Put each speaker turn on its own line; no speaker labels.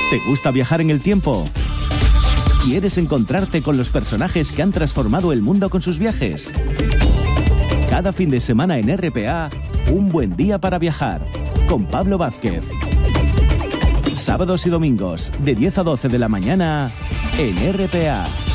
¿Te gusta viajar en el tiempo? ¿Quieres encontrarte con los personajes que han transformado el mundo con sus viajes? Cada fin de semana en RPA, un buen día para viajar, con Pablo Vázquez. Sábados y domingos, de 10 a 12 de la mañana, en RPA.